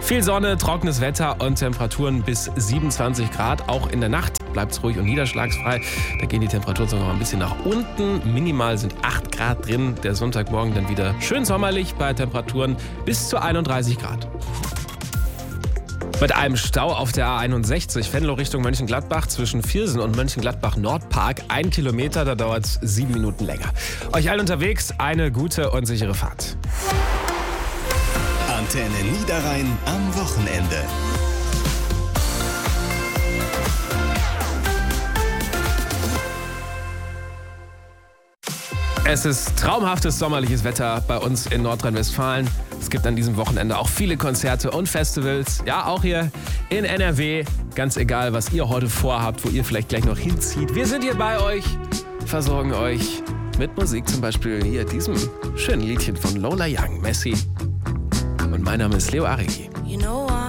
Viel Sonne, trockenes Wetter und Temperaturen bis 27 Grad. Auch in der Nacht bleibt es ruhig und niederschlagsfrei. Da gehen die Temperaturen sogar mal ein bisschen nach unten. Minimal sind 8 Grad drin. Der Sonntagmorgen dann wieder schön sommerlich bei Temperaturen bis zu 31 Grad. Mit einem Stau auf der A61 Venlo Richtung Mönchengladbach zwischen Viersen und Mönchengladbach-Nordpark. 1 Kilometer, da dauert es 7 Minuten länger. Euch allen unterwegs eine gute und sichere Fahrt. Antenne Niederrhein am Wochenende. Es ist traumhaftes sommerliches Wetter bei uns in Nordrhein-Westfalen. Es gibt an diesem Wochenende auch viele Konzerte und Festivals. Ja, auch hier in NRW. Ganz egal, was ihr heute vorhabt, wo ihr vielleicht gleich noch hinzieht. Wir sind hier bei euch, versorgen euch mit Musik. Zum Beispiel hier diesem schönen Liedchen von Lola Young, Messi. Und mein Name ist Leo Arigi.